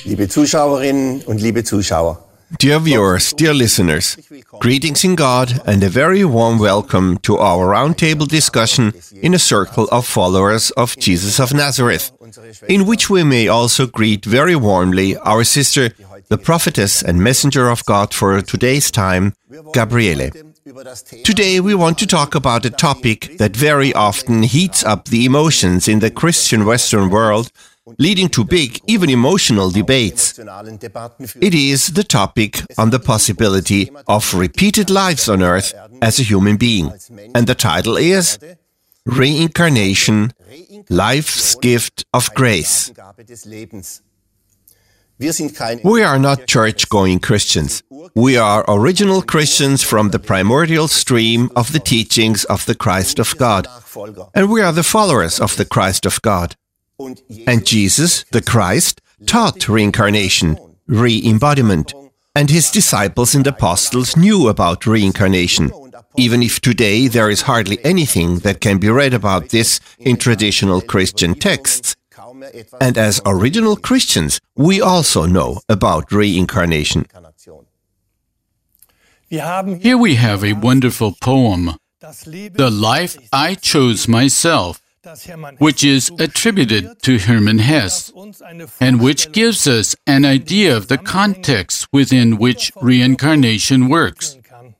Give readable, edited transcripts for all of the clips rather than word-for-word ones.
Liebe Zuschauerinnen und liebe Zuschauer. Dear viewers, dear listeners, greetings in God and a very warm welcome to our roundtable discussion in a circle of followers of Jesus of Nazareth, in which we may also greet very warmly our sister, the prophetess and messenger of God for today's time, Gabriele. Today we want to talk about a topic that very often heats up the emotions in the Christian Western world, leading to big, even emotional debates. It is the topic on the possibility of repeated lives on earth as a human being. And the title is Reincarnation, Life's Gift of Grace. We are not church-going Christians. We are original Christians from the primordial stream of the teachings of the Christ of God. And we are the followers of the Christ of God. And Jesus, the Christ, taught reincarnation, re-embodiment, and his disciples and apostles knew about reincarnation, even if today there is hardly anything that can be read about this in traditional Christian texts. And as original Christians, we also know about reincarnation. Here we have a wonderful poem, The Life I Chose Myself, which is attributed to Hermann Hesse, and which gives us an idea of the context within which reincarnation works.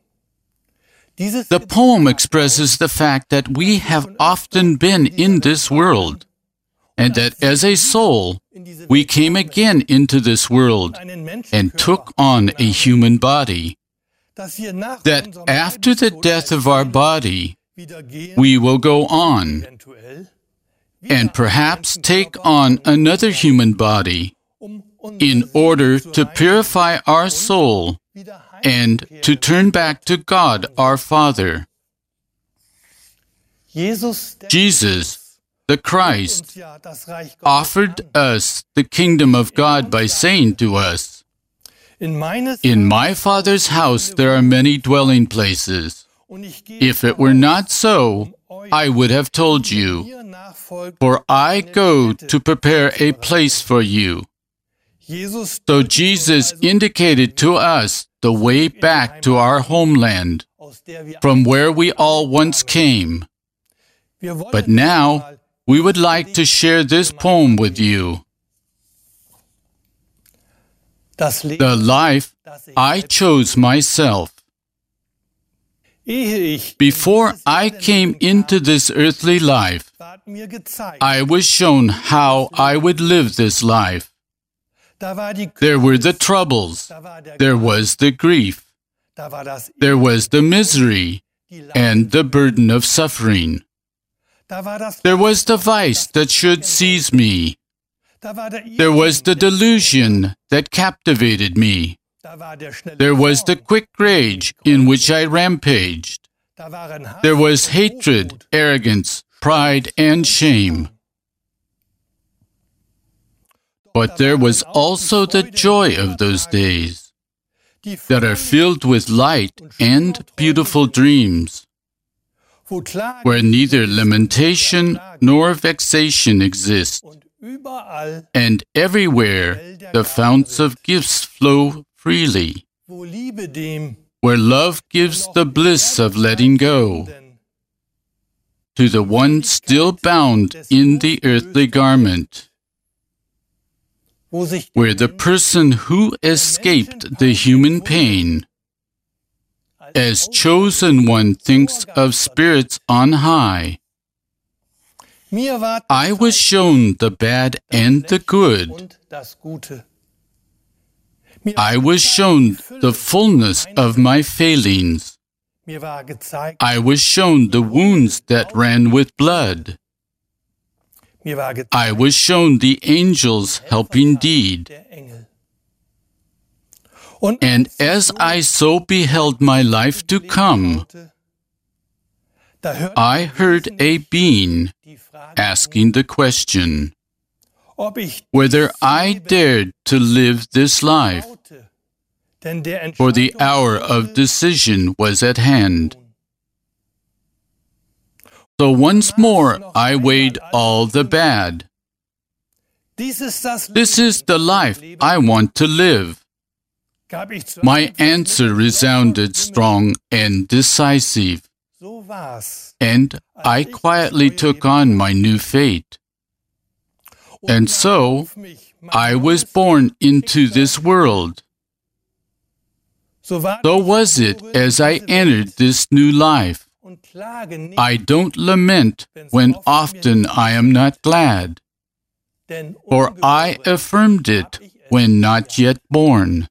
The poem expresses the fact that we have often been in this world, and that as a soul, we came again into this world and took on a human body, that after the death of our body, we will go on and perhaps take on another human body in order to purify our soul and to turn back to God our Father. Jesus, the Christ, offered us the kingdom of God by saying to us, "In my Father's house there are many dwelling places. If it were not so, I would have told you, for I go to prepare a place for you." So Jesus indicated to us the way back to our homeland, from where we all once came. But now, we would like to share this poem with you. The life I chose myself. Before I came into this earthly life, I was shown how I would live this life. There were the troubles, there was the grief, there was the misery and the burden of suffering. There was the vice that should seize me. There was the delusion that captivated me. There was the quick rage in which I rampaged. There was hatred, arrogance, pride, and shame. But there was also the joy of those days that are filled with light and beautiful dreams, where neither lamentation nor vexation exist, and everywhere the founts of gifts flow freely, where love gives the bliss of letting go to the one still bound in the earthly garment, where the person who escaped the human pain as chosen one thinks of spirits on high. I was shown the bad and the good. I was shown the fullness of my failings. I was shown the wounds that ran with blood. I was shown the angel's helping deed. And as I so beheld my life to come, I heard a being asking the question, whether I dared to live this life, for the hour of decision was at hand. So once more I weighed all the bad, This is the life I want to live. My answer resounded strong and decisive, and I quietly took on my new fate. And so, I was born into this world. So was it as I entered this new life. I don't lament when often I am not glad, for I affirmed it when not yet born.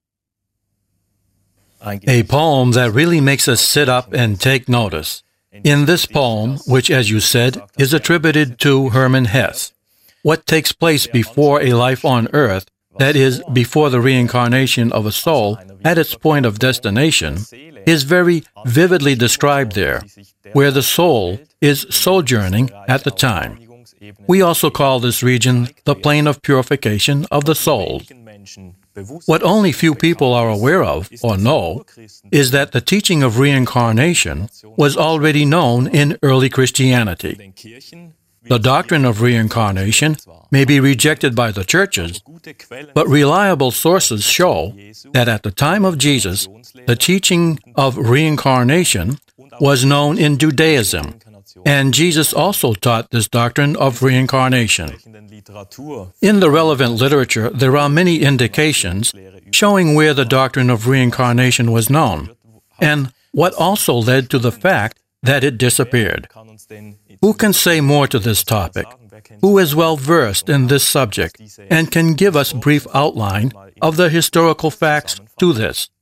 A poem that really makes us sit up and take notice. In this poem, which, as you said, is attributed to Hermann Hesse, what takes place before a life on earth, that is, before the reincarnation of a soul at its point of destination, is very vividly described there, where the soul is sojourning at the time. We also call this region the plane of purification of the soul. What only few people are aware of or know is that the teaching of reincarnation was already known in early Christianity. The doctrine of reincarnation may be rejected by the churches, but reliable sources show that at the time of Jesus, the teaching of reincarnation was known in Judaism, and Jesus also taught this doctrine of reincarnation. In the relevant literature, there are many indications showing where the doctrine of reincarnation was known, and what also led to the fact that it disappeared. Who can say more to this topic? Who is well versed in this subject and can give us brief outline of the historical facts to this?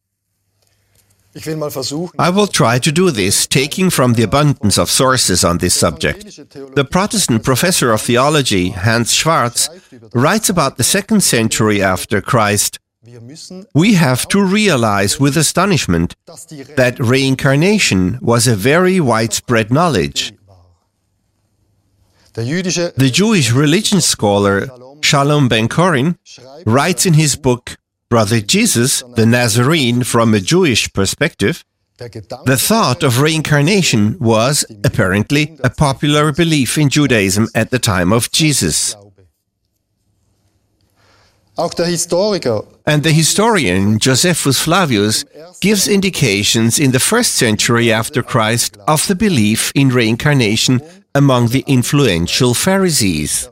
I will try to do this, taking from the abundance of sources on this subject. The Protestant professor of theology, Hans Schwarz, writes about the 2nd century after Christ, "We have to realize with astonishment that reincarnation was a very widespread knowledge. The Jewish religion scholar Shalom Ben-Chorin writes in his book, Brother Jesus, the Nazarene from a Jewish perspective, the thought of reincarnation was, apparently, a popular belief in Judaism at the time of Jesus. And the historian Josephus Flavius gives indications in the 1st century after Christ of the belief in reincarnation among the influential Pharisees.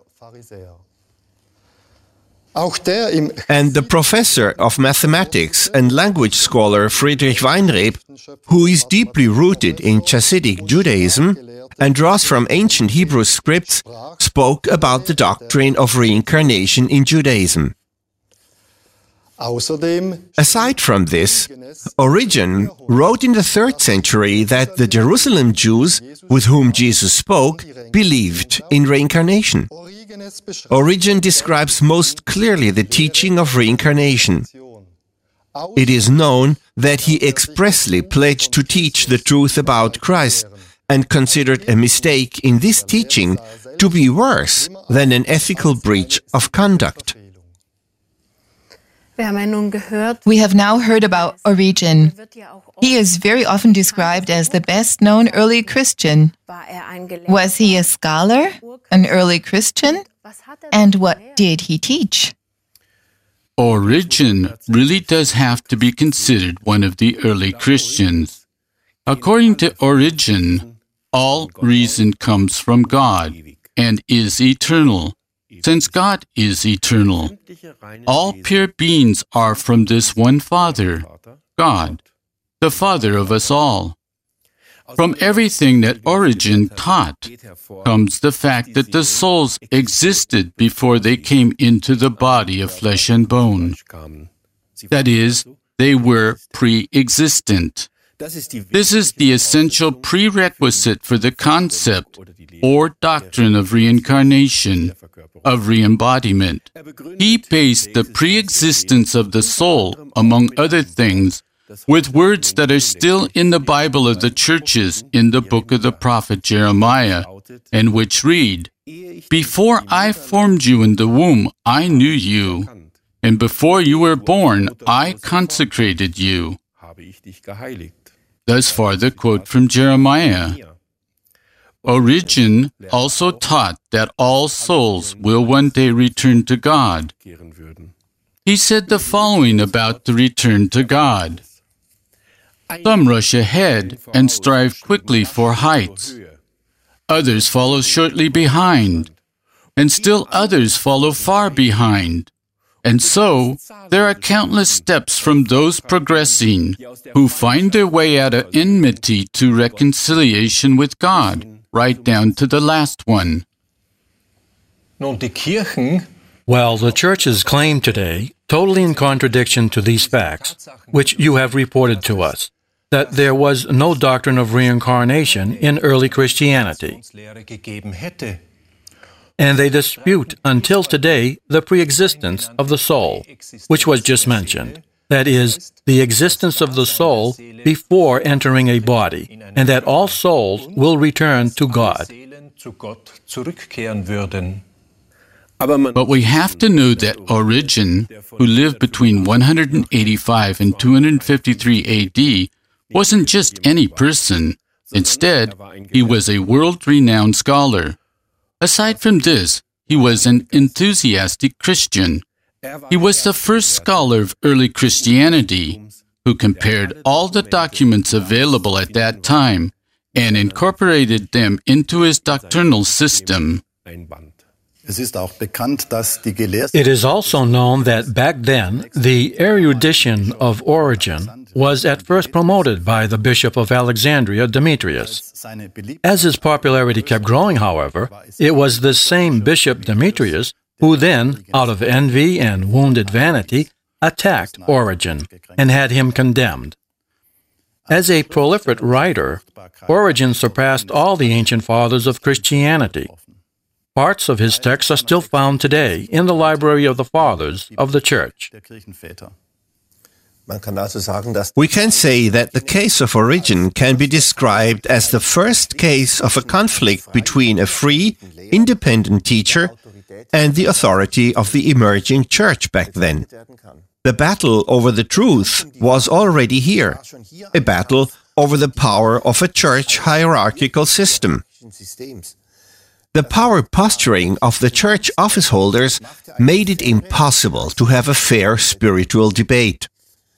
And the professor of mathematics and language scholar Friedrich Weinreb, who is deeply rooted in Chassidic Judaism and draws from ancient Hebrew scripts, spoke about the doctrine of reincarnation in Judaism. Aside from this, Origen wrote in the 3rd century that the Jerusalem Jews with whom Jesus spoke believed in reincarnation. Origen describes most clearly the teaching of reincarnation. It is known that he expressly pledged to teach the truth about Christ and considered a mistake in this teaching to be worse than an ethical breach of conduct. We have now heard about Origen. He is very often described as the best-known early Christian. Was he a scholar, an early Christian? And what did he teach? Origen really does have to be considered one of the early Christians. According to Origen, all reason comes from God and is eternal. Since God is eternal, all pure beings are from this one Father, God, the Father of us all. From everything that Origen taught comes the fact that the souls existed before they came into the body of flesh and bone. That is, they were pre-existent. This is the essential prerequisite for the concept or doctrine of reincarnation, of re-embodiment. He based the pre-existence of the soul, among other things, with words that are still in the Bible of the churches in the book of the prophet Jeremiah, and which read, "Before I formed you in the womb, I knew you, and before you were born, I consecrated you." Thus far the quote from Jeremiah. Origen also taught that all souls will one day return to God. He said the following about the return to God. Some rush ahead and strive quickly for heights. Others follow shortly behind, and still others follow far behind. And so, there are countless steps from those progressing who find their way out of enmity to reconciliation with God, right down to the last one. Well, the church's claim today, totally in contradiction to these facts, which you have reported to us, that there was no doctrine of reincarnation in early Christianity. And they dispute until today the pre-existence of the soul, which was just mentioned. That is, the existence of the soul before entering a body, and that all souls will return to God. But we have to know that Origen, who lived between 185 and 253 AD, wasn't just any person. Instead, he was a world-renowned scholar. Aside from this, he was an enthusiastic Christian. He was the first scholar of early Christianity who compared all the documents available at that time and incorporated them into his doctrinal system. It is also known that back then, the erudition of Origen was at first promoted by the Bishop of Alexandria, Demetrius. As his popularity kept growing, however, it was this same Bishop Demetrius who then, out of envy and wounded vanity, attacked Origen and had him condemned. As a prolific writer, Origen surpassed all the ancient fathers of Christianity. Parts of his texts are still found today in the Library of the Fathers of the Church. We can say that the case of Origen can be described as the first case of a conflict between a free, independent teacher and the authority of the emerging church back then. The battle over the truth was already here, a battle over the power of a church hierarchical system. The power posturing of the church office holders made it impossible to have a fair spiritual debate.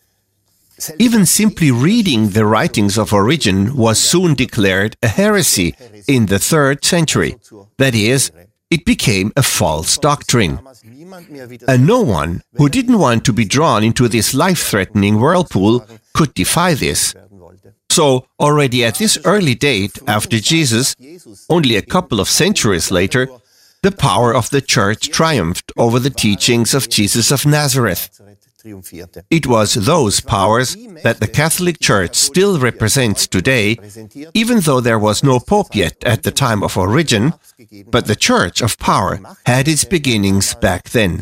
Even simply reading the writings of Origen was soon declared a heresy in the 3rd century. That is, it became a false doctrine. And no one who didn't want to be drawn into this life-threatening whirlpool could defy this. So, already at this early date, after Jesus, only a couple of centuries later, the power of the church triumphed over the teachings of Jesus of Nazareth. It was those powers that the Catholic Church still represents today, even though there was no pope yet at the time of Origen, but the Church of Power had its beginnings back then.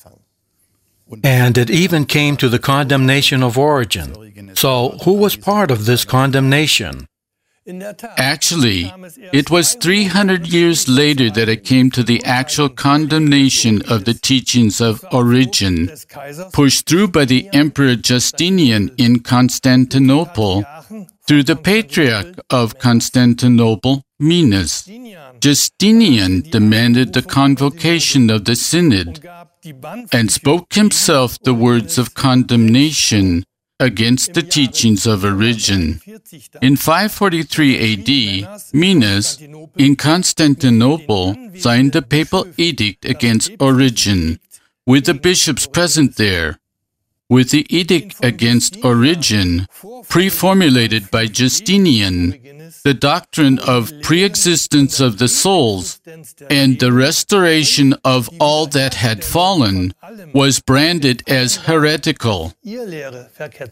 And it even came to the condemnation of Origen. So, who was part of this condemnation? Actually, it was 300 years later that it came to the actual condemnation of the teachings of Origen, pushed through by the Emperor Justinian in Constantinople through the Patriarch of Constantinople, Minas. Justinian demanded the convocation of the Synod and spoke himself the words of condemnation against the teachings of Origen. In 543 AD, Minas, in Constantinople, signed a papal edict against Origen, with the bishops present there. With the edict against Origen, pre-formulated by Justinian, the doctrine of pre-existence of the souls and the restoration of all that had fallen was branded as heretical. Well,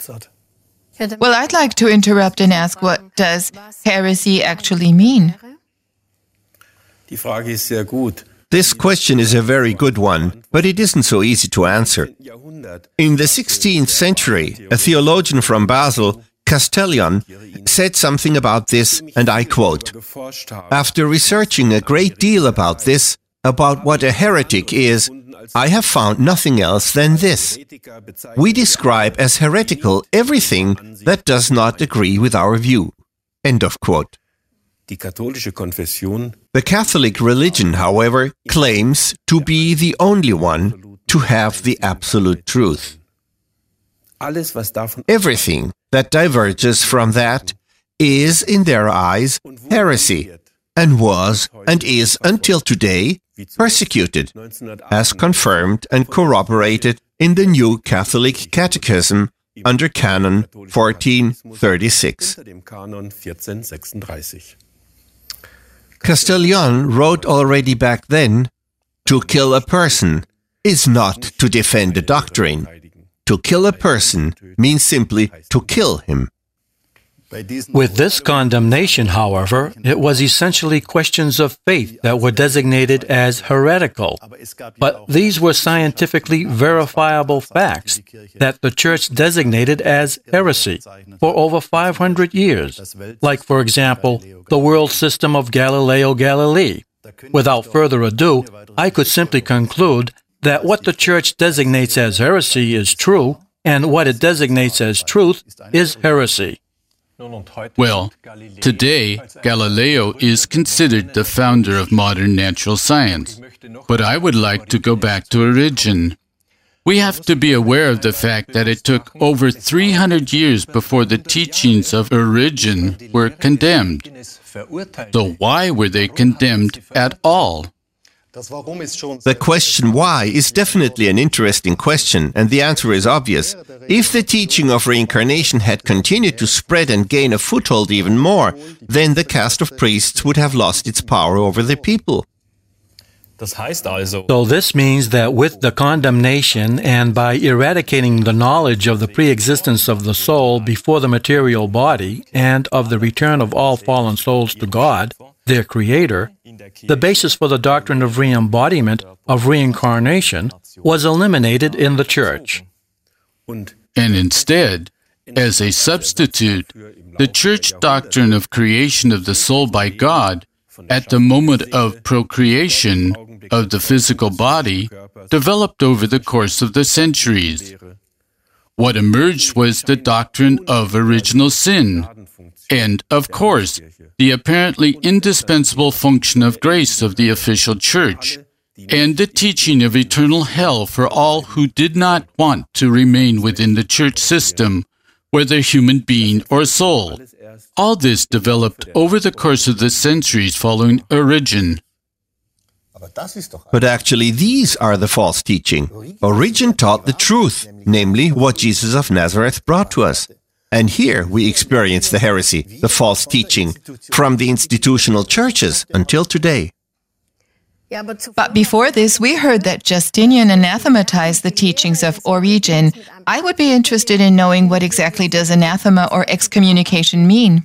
I'd like to interrupt and ask, what does heresy actually mean? This question is a very good one, but it isn't so easy to answer. In the 16th century, a theologian from Basel, Castellion, said something about this, and I quote, "After researching a great deal about this, about what a heretic is, I have found nothing else than this. We describe as heretical everything that does not agree with our view." End of quote. The Catholic religion, however, claims to be the only one to have the absolute truth. Everything that diverges from that is, in their eyes, heresy, and was and is until today persecuted, as confirmed and corroborated in the New Catholic Catechism under Canon 1436. Castellion wrote already back then, "To kill a person is not to defend a doctrine. To kill a person means simply to kill him." With this condemnation, however, it was essentially questions of faith that were designated as heretical. But these were scientifically verifiable facts that the Church designated as heresy for over 500 years, like, for example, the world system of Galileo Galilei. Without further ado, I could simply conclude that what the Church designates as heresy is true, and what it designates as truth is heresy. Well, today, Galileo is considered the founder of modern natural science. But I would like to go back to Origen. We have to be aware of the fact that it took over 300 years before the teachings of Origen were condemned. So why were they condemned at all? The question why is definitely an interesting question, and the answer is obvious. If the teaching of reincarnation had continued to spread and gain a foothold even more, then the caste of priests would have lost its power over the people. So this means that with the condemnation and by eradicating the knowledge of the pre-existence of the soul before the material body and of the return of all fallen souls to God, their Creator, the basis for the doctrine of re-embodiment, of reincarnation, was eliminated in the Church. And instead, as a substitute, the Church doctrine of creation of the soul by God at the moment of procreation of the physical body developed over the course of the centuries. What emerged was the doctrine of original sin, and, of course, the apparently indispensable function of grace of the official Church, and the teaching of eternal hell for all who did not want to remain within the Church system, whether human being or soul. All this developed over the course of the centuries following Origen. But actually, these are the false teaching. Origen taught the truth, namely what Jesus of Nazareth brought to us. And here we experience the heresy, the false teaching, from the institutional churches until today. But before this, we heard that Justinian anathematized the teachings of Origen. I would be interested in knowing what exactly does anathema or excommunication mean?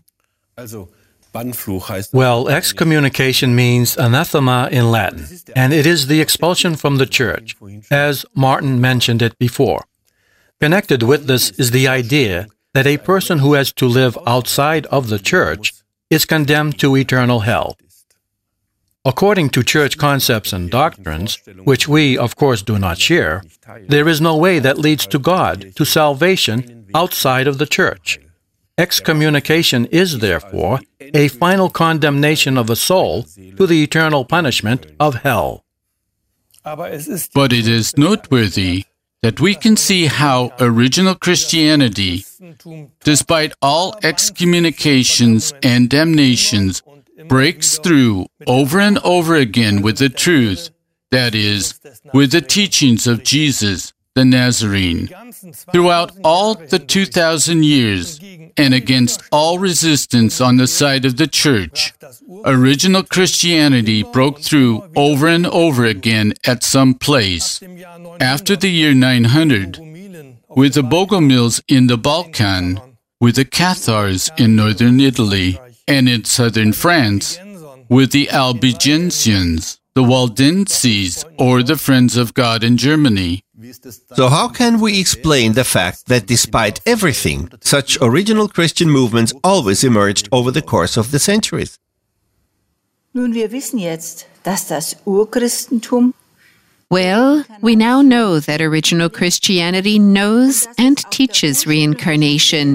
Well, excommunication means anathema in Latin, and it is the expulsion from the Church, as Martin mentioned it before. Connected with this is the idea that a person who has to live outside of the Church is condemned to eternal hell. According to Church concepts and doctrines, which we, of course, do not share, there is no way that leads to God, to salvation, outside of the Church. Excommunication is, therefore, a final condemnation of a soul to the eternal punishment of hell. But it is noteworthy that we can see how original Christianity, despite all excommunications and damnations, breaks through over and over again with the truth, that is, with the teachings of Jesus, the Nazarene. Throughout all the 2,000 years, and against all resistance on the side of the Church, original Christianity broke through over and over again at some place. After the year 900, with the Bogomils in the Balkan, with the Cathars in northern Italy, and in southern France, with the Albigensians, the Waldenses, or the Friends of God in Germany. So how can we explain the fact that despite everything, such original Christian movements always emerged over the course of the centuries? Nun, wir wissen jetzt, dass das Urchristentum Well, we now know that original Christianity knows and teaches reincarnation.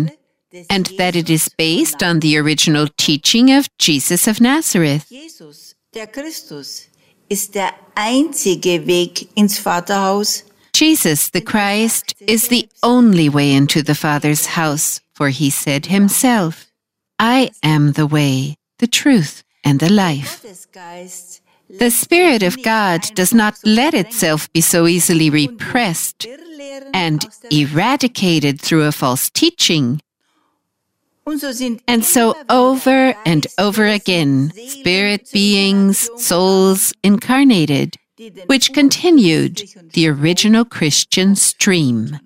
and that it is based on the original teaching of Jesus of Nazareth. Jesus, der Christus, ist der einzige Weg ins Vaterhaus. Jesus, the Christ, is the only way into the Father's house, for he said himself, I am the way, the truth, and the life. The Spirit of God does not let itself be so easily repressed and eradicated through a false teaching. And so over and over again, spirit beings, souls incarnated, which continued the original Christian stream.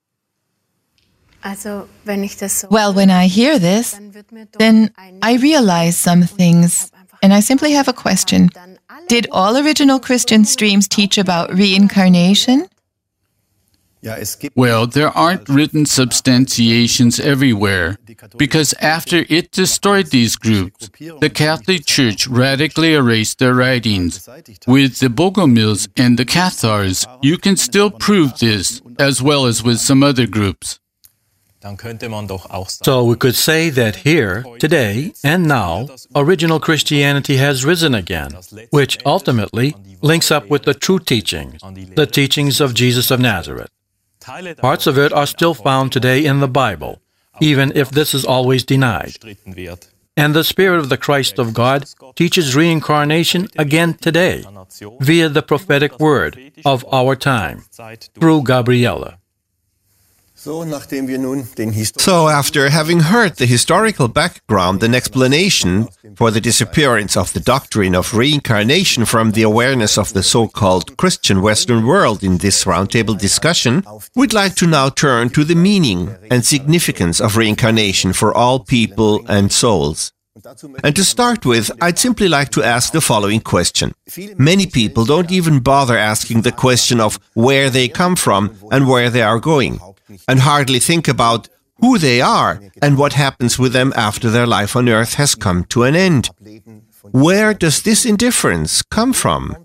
Well, when I hear this, then I realize some things, and I simply have a question. Did all original Christian streams teach about reincarnation? Well, there aren't written substantiations everywhere, because after it destroyed these groups, the Catholic Church radically erased their writings. With the Bogomils and the Cathars, you can still prove this, as well as with some other groups. So we could say that here, today, and now, original Christianity has risen again, which ultimately links up with the true teachings, the teachings of Jesus of Nazareth. Parts of it are still found today in the Bible, even if this is always denied. And the Spirit of the Christ of God teaches reincarnation again today, via the prophetic word of our time, through Gabriela. So after having heard the historical background and explanation for the disappearance of the doctrine of reincarnation from the awareness of the so-called Christian Western world in this roundtable discussion, we'd like to now turn to the meaning and significance of reincarnation for all people and souls. And to start with, I'd simply like to ask the following question. Many people don't even bother asking the question of where they come from and where they are going, and hardly think about who they are and what happens with them after their life on earth has come to an end. Where does this indifference come from?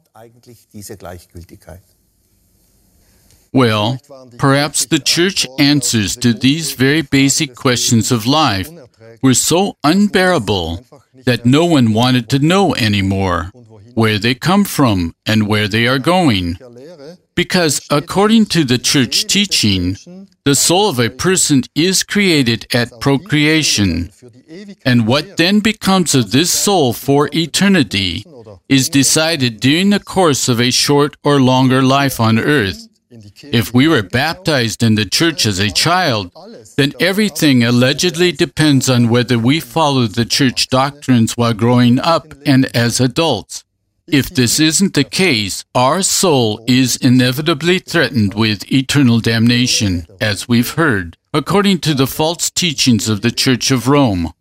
Well, perhaps the Church answers to these very basic questions of life were so unbearable that no one wanted to know anymore where they come from and where they are going. Because according to the Church teaching, the soul of a person is created at procreation, and what then becomes of this soul for eternity is decided during the course of a short or longer life on earth. If we were baptized in the Church as a child, then everything allegedly depends on whether we follow the Church doctrines while growing up and as adults. If this isn't the case, our soul is inevitably threatened with eternal damnation, as we've heard, according to the false teachings of the Church of Rome.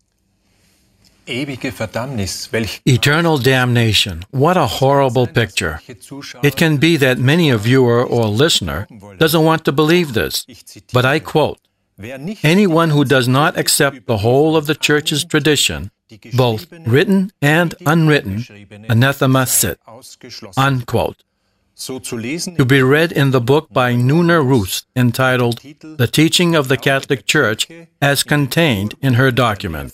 Eternal damnation. What a horrible picture. It can be that many a viewer or listener doesn't want to believe this, but I quote, "Anyone who does not accept the whole of the Church's tradition, both written and unwritten, anathema sit," unquote. To be read in the book by Nooner Roos entitled The Teaching of the Catholic Church as Contained in Her Document.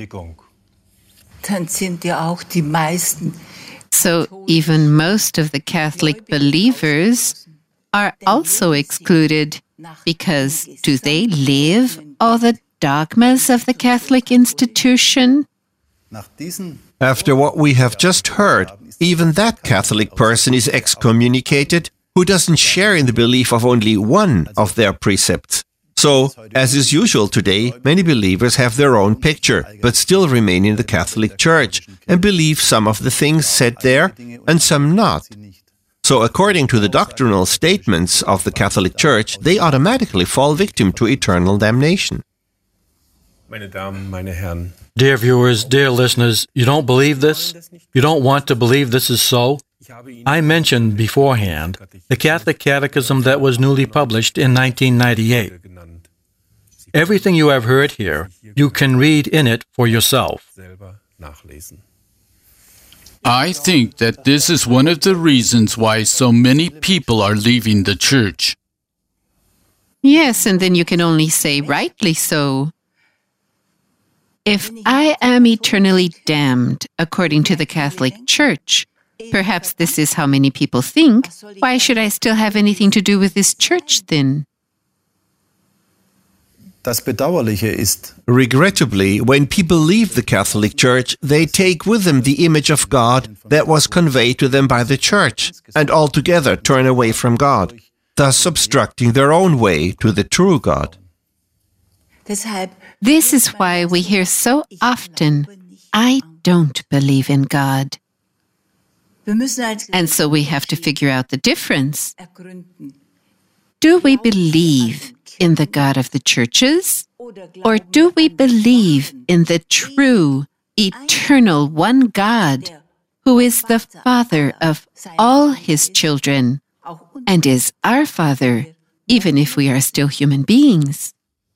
So even most of the Catholic believers are also excluded because do they live all the dogmas of the Catholic institution? After what we have just heard, even that Catholic person is excommunicated who doesn't share in the belief of only one of their precepts. So, as is usual today, many believers have their own picture, but still remain in the Catholic Church and believe some of the things said there and some not. So, according to the doctrinal statements of the Catholic Church, they automatically fall victim to eternal damnation. Dear viewers, dear listeners, you don't believe this? You don't want to believe this is so? I mentioned beforehand the Catholic Catechism that was newly published in 1998. Everything you have heard here, you can read in it for yourself. I think that this is one of the reasons why so many people are leaving the Church. Yes, and then you can only say rightly so. If I am eternally damned according to the Catholic Church, perhaps this is how many people think, why should I still have anything to do with this church then? Das Bedauerliche ist, Regrettably, when people leave the Catholic Church, they take with them the image of God that was conveyed to them by the Church, and altogether turn away from God, thus obstructing their own way to the true God. This is why we hear so often, I don't believe in God. And so we have to figure out the difference. Do we believe in the God of the churches? Or do we believe in the true, eternal one God, who is the Father of all His children, and is our Father, even if we are still human beings?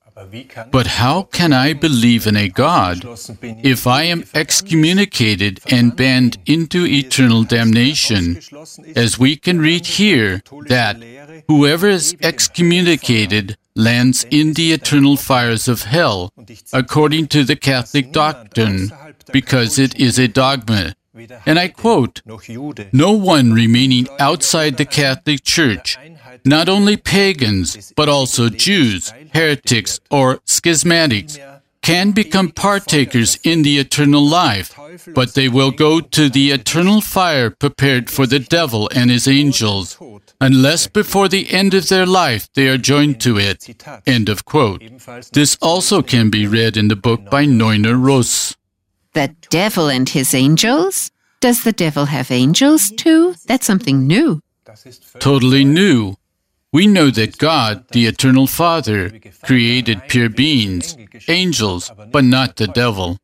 But how can I believe in a God if I am excommunicated and banned into eternal damnation? As we can read here, that whoever is excommunicated lands in the eternal fires of hell, according to the Catholic doctrine, because it is a dogma. And I quote, "No one remaining outside the Catholic Church, not only pagans, but also Jews, heretics, or schismatics, can become partakers in the eternal life, but they will go to the eternal fire prepared for the devil and his angels, unless before the end of their life they are joined to it." End of quote. This also can be read in the book by Neuner Ross. The devil and his angels? Does the devil have angels too? That's something new. Totally new. We know that God, the Eternal Father, created pure beings, angels, but not the devil.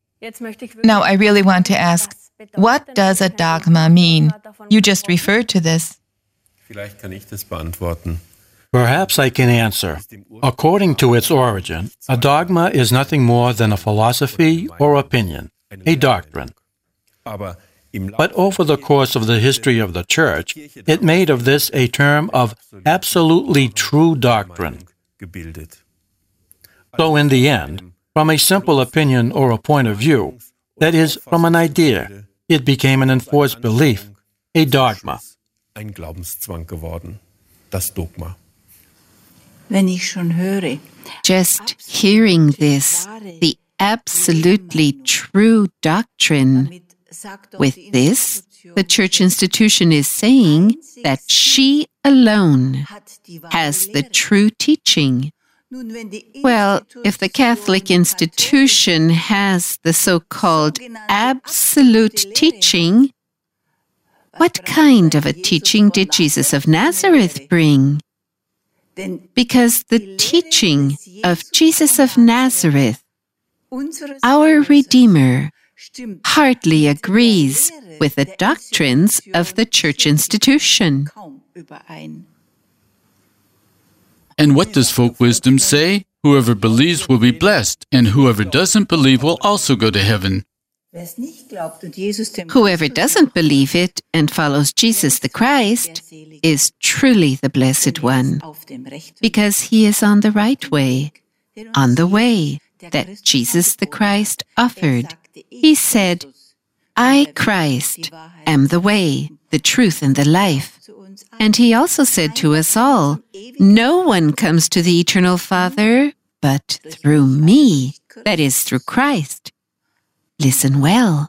Now, I really want to ask, what does a dogma mean? You just referred to this. vielleicht kann ich das beantworten. Perhaps I can answer. According to its origin, a dogma is nothing more than a philosophy or opinion, a doctrine. Aber im But over the course of the history of the Church, it made of this a term of absolutely true doctrine. gebildet. So in the end, from a simple opinion or a point of view, that is, from an idea, it became an enforced belief, a dogma. Ein Glaubenszwang geworden, das Dogma. Wenn ich schon höre, Just hearing this, the absolutely true doctrine, with this, the church institution is saying that she alone has the true teaching. Well, if the Catholic institution has the so-called absolute teaching, what kind of a teaching did Jesus of Nazareth bring? Because the teaching of Jesus of Nazareth, our Redeemer, hardly agrees with the doctrines of the church institution. And what does folk wisdom say? Whoever believes will be blessed, and whoever doesn't believe will also go to heaven. Whoever doesn't believe it and follows Jesus the Christ is truly the Blessed One, because he is on the right way, on the way that Jesus the Christ offered. He said, "I, Christ, am the way, the truth, and the life." And he also said to us all, "No one comes to the eternal Father but through me," that is, through Christ. Listen well.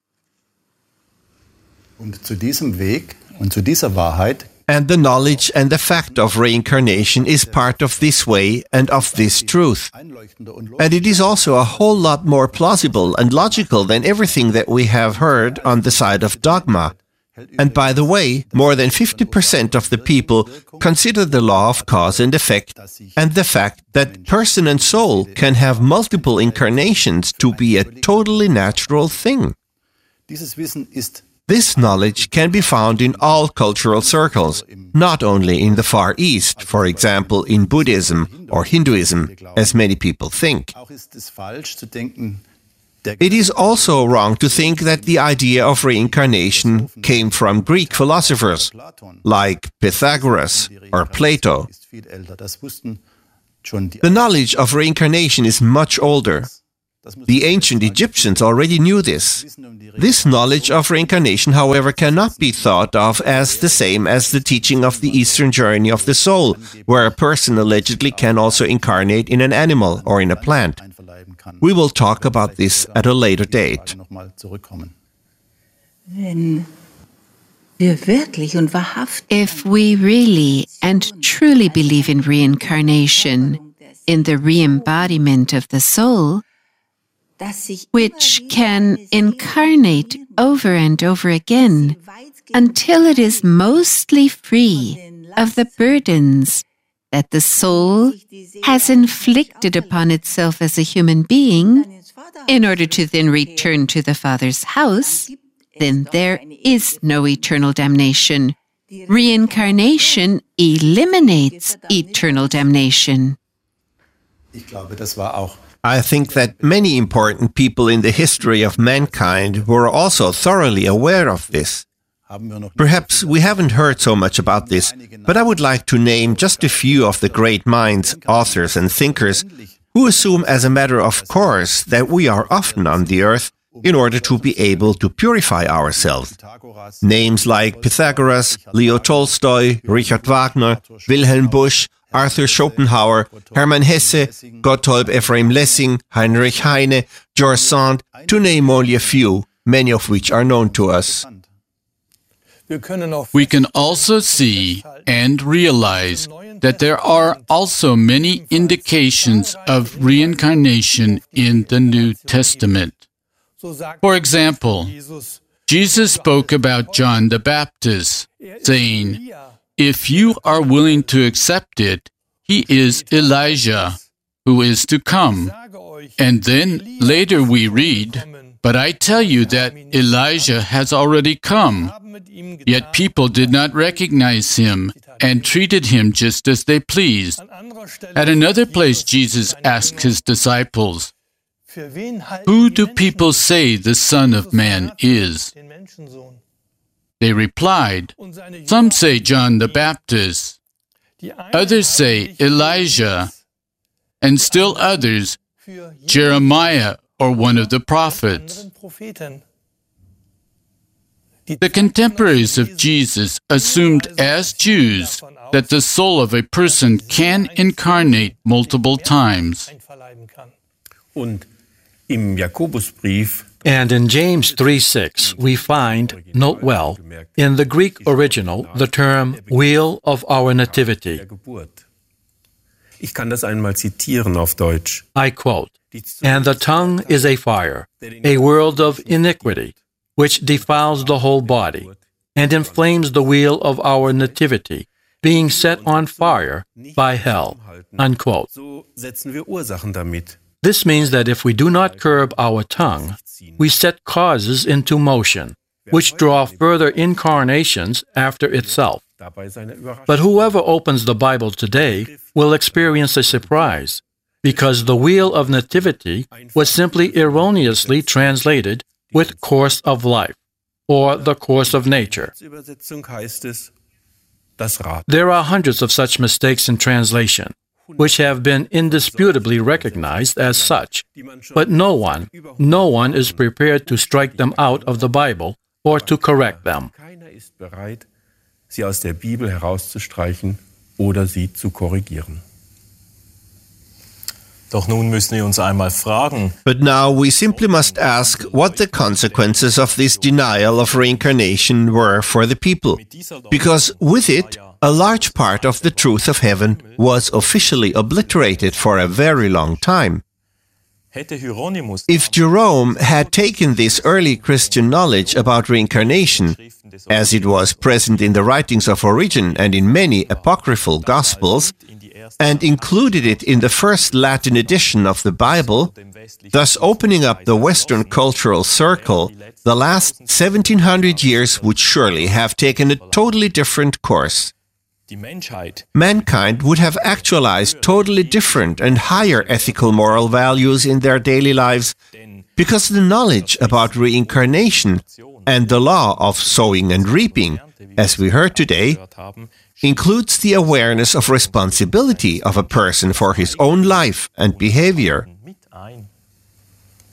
Und zu diesem Weg und zu dieser Wahrheit And the knowledge and the fact of reincarnation is part of this way and of this truth. einleuchtender und And it is also a whole lot more plausible and logical than everything that we have heard on the side of dogma. And by the way, more than 50% of the people consider the law of cause and effect and the fact that person and soul can have multiple incarnations to be a totally natural thing. dieses Wissen ist This knowledge can be found in all cultural circles, not only in the Far East, for example, in Buddhism or Hinduism, as many people think. auch ist es falsch zu denken, der It is also wrong to think that the idea of reincarnation came from Greek philosophers Platon like Pythagoras or Plato. ist viel älter. Das wussten schon die The knowledge of reincarnation is much older. The ancient Egyptians already knew this. This knowledge of reincarnation, however, cannot be thought of as the same as the teaching of the Eastern journey of the soul, where a person allegedly can also incarnate in an animal or in a plant. We will talk about this at a later date. If we really and truly believe in reincarnation, in the re-embodiment of the soul, which can incarnate over and over again until it is mostly free of the burdens that the soul has inflicted upon itself as a human being, in order to then return to the Father's house, then there is no eternal damnation. Reincarnation eliminates eternal damnation. I think that many important people in the history of mankind were also thoroughly aware of this. Perhaps we haven't heard so much about this, but I would like to name just a few of the great minds, authors and thinkers who assume as a matter of course that we are often on the earth in order to be able to purify ourselves. Names like Pythagoras, Leo Tolstoy, Richard Wagner, Wilhelm Busch, Arthur Schopenhauer, Hermann Hesse, Gotthold Ephraim Lessing, Heinrich Heine, George Sand, to name only a few, many of which are known to us. We can also see and realize that there are also many indications of reincarnation in the New Testament. For example, Jesus spoke about John the Baptist, saying, "If you are willing to accept it, he is Elijah, who is to come." And then later we read, "But I tell you that Elijah has already come." Yet people did not recognize him and treated him just as they pleased. At another place, Jesus asked his disciples, "Who do people say the Son of Man is?" They replied, "Some say John the Baptist, others say Elijah, and still others, Jeremiah or one of the prophets." The contemporaries of Jesus assumed as Jews that the soul of a person can incarnate multiple times. Und im Jakobusbrief And in James 3:6, we find, note well, in the Greek original, the term wheel of our nativity. der Geburt. Ich kann das einmal zitieren auf Deutsch. I quote, "And the tongue is a fire, a world of iniquity, which defiles the whole body, and inflames the wheel of our nativity, being set on fire by hell." Unquote. So setzen wir Ursachen damit. This means that if we do not curb our tongue, we set causes into motion, which draw further incarnations after itself. Dabei seine Überraschung. But whoever opens the Bible today will experience a surprise, because the wheel of nativity was simply erroneously translated with course of life, or the course of nature. Übersetzung heißt es, das Rad. There are hundreds of such mistakes in translation, which have been indisputably recognized as such, but no one is prepared to strike them out of the Bible or to correct them. Keiner ist bereit, sie aus der Bibel herauszustreichen oder sie zu korrigieren. Doch nun müssen wir uns einmal fragen, But now we simply must ask what the consequences of this denial of reincarnation were for the people, because with it, a large part of the truth of heaven was officially obliterated for a very long time. hätte Hieronymus If Jerome had taken this early Christian knowledge about reincarnation, as it was present in the writings of Origen and in many apocryphal Gospels, and included it in the first Latin edition of the Bible, thus opening up the Western cultural circle, the last 1700 years would surely have taken a totally different course. die Menschheit Mankind would have actualized totally different and higher ethical moral values in their daily lives, because the knowledge about reincarnation and the law of sowing and reaping, as we heard today, includes the awareness of responsibility of a person for his own life and behavior. mit ein.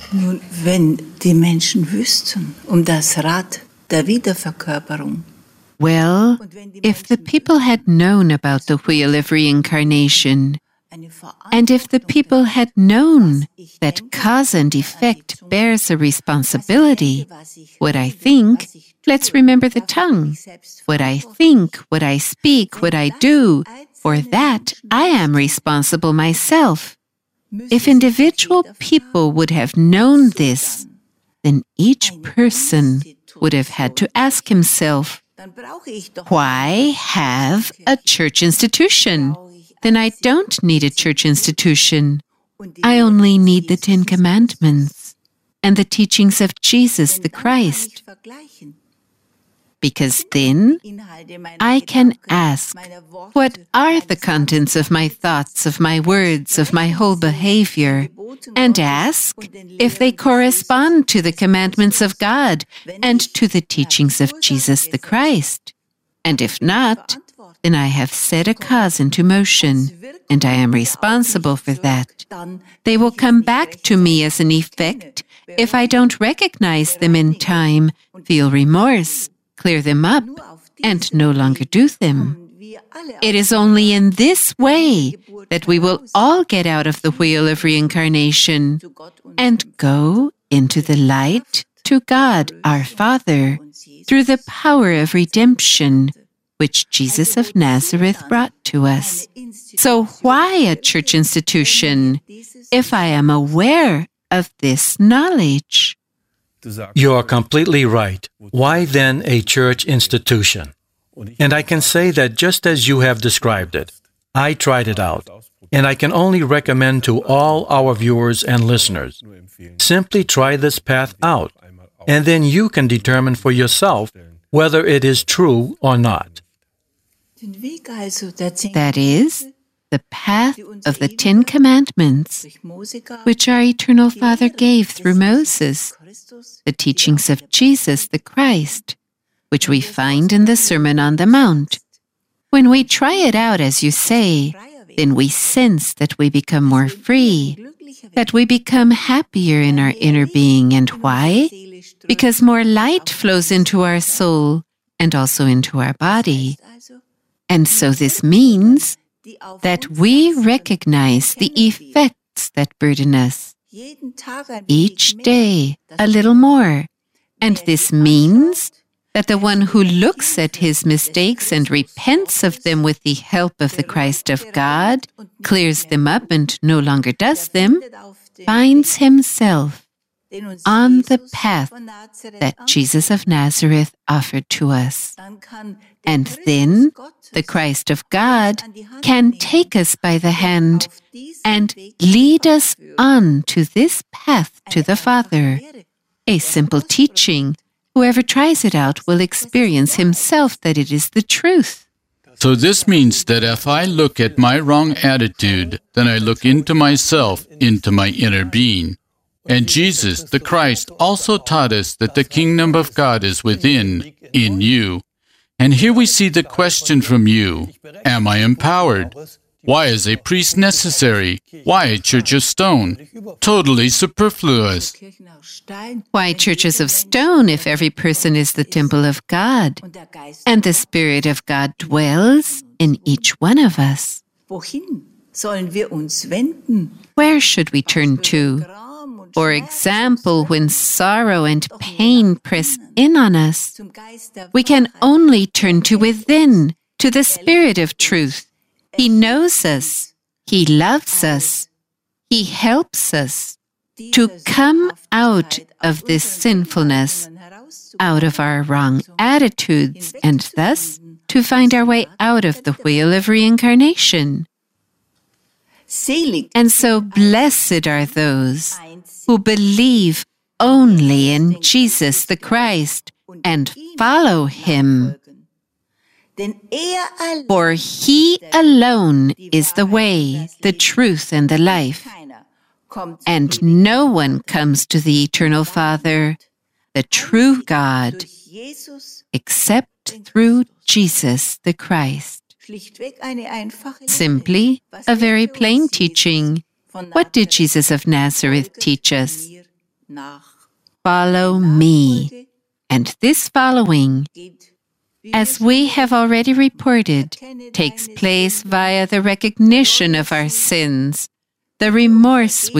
Nun, wenn die Menschen wüssten das Rad der Wiederverkörperung. Well, if the people had known about the wheel of reincarnation, and if the people had known that cause and effect bears a responsibility, what I think, let's remember the tongue. What I think, what I speak, what I do, for that I am responsible myself. If individual people would have known this, then each person would have had to ask himself, why have a church institution? Then I don't need a church institution. I only need the Ten Commandments and the teachings of Jesus the Christ. Because then I can ask, what are the contents of my thoughts, of my words, of my whole behavior? And ask if they correspond to the commandments of God and to the teachings of Jesus the Christ. And if not, then I have set a cause into motion, and I am responsible for that. They will come back to me as an effect if I don't recognize them in time, feel remorse, clear them up, and no longer do them. It is only in this way that we will all get out of the wheel of reincarnation and go into the light to God, our Father, through the power of redemption, which Jesus of Nazareth brought to us. So why a church institution if I am aware of this knowledge? You are completely right. Why then a church institution? And I can say that just as you have described it, I tried it out, and I can only recommend to all our viewers and listeners, simply try this path out, and then you can determine for yourself whether it is true or not. That is, the path of the Ten Commandments, which our Eternal Father gave through Moses, the teachings of Jesus the Christ, which we find in the Sermon on the Mount. When we try it out, as you say, then we sense that we become more free, that we become happier in our inner being. And why? Because more light flows into our soul and also into our body. And so this means that we recognize the effects that burden us each day a little more. And this means that the one who looks at his mistakes and repents of them with the help of the Christ of God, clears them up and no longer does them, finds himself on the path that Jesus of Nazareth offered to us. And then the Christ of God can take us by the hand and lead us on to this path to the Father. A simple teaching. Whoever tries it out will experience himself that it is the truth. So this means that if I look at my wrong attitude, then I look into myself, into my inner being. And Jesus, the Christ, also taught us that the kingdom of God is within, in you. And here we see the question from you, am I empowered? Why is a priest necessary? Why a church of stone? Totally superfluous. Why churches of stone if every person is the temple of God, and the Spirit of God dwells in each one of us? Where should we turn to? For example, when sorrow and pain press in on us, we can only turn to within, to the Spirit of truth. He knows us. He loves us. He helps us to come out of this sinfulness, out of our wrong attitudes, and thus to find our way out of the wheel of reincarnation. And so blessed are those who believe only in Jesus the Christ and follow him. For he alone is the way, the truth, and the life. And no one comes to the Eternal Father, the true God, except through Jesus the Christ. Simply, a very plain teaching. What did Jesus of Nazareth teach us? Follow me. And this following, as we have already reported, takes place via the recognition of our sins, the remorse